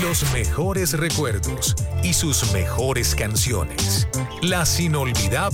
Los mejores recuerdos y sus mejores canciones. Las inolvidables